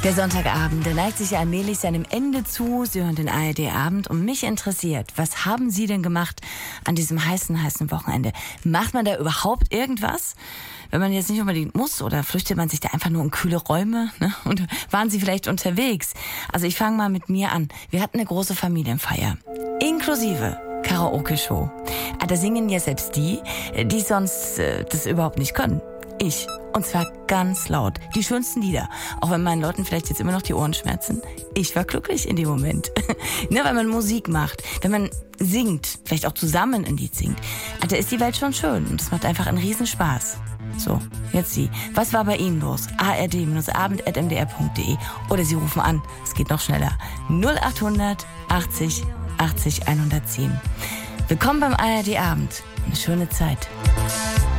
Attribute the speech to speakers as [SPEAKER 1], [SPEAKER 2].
[SPEAKER 1] Der Sonntagabend, der neigt sich ja allmählich seinem Ende zu. Sie hören den ARD-Abend und mich interessiert, was haben Sie denn gemacht an diesem heißen Wochenende? Macht man da überhaupt irgendwas? Wenn man jetzt nicht unbedingt muss oder flüchtet man sich da einfach nur in kühle Räume? Ne? Und waren Sie vielleicht unterwegs? Also ich fange mal mit mir an. Wir hatten eine große Familienfeier, inklusive Karaoke-Show. Da singen ja selbst die sonst das überhaupt nicht können. Ich. Und zwar ganz laut. Die schönsten Lieder. Auch wenn meinen Leuten vielleicht jetzt immer noch die Ohren schmerzen. Ich war glücklich in dem Moment. Ne, weil man Musik macht. Wenn man singt, vielleicht auch zusammen ein Lied singt. Da ist die Welt schon schön. Und es macht einfach einen Riesenspaß. So, jetzt Sie. Was war bei Ihnen los? ard-abend@mdr.de. Oder Sie rufen an. Es geht noch schneller. 0800 80 110. Willkommen beim ARD-Abend. Eine schöne Zeit.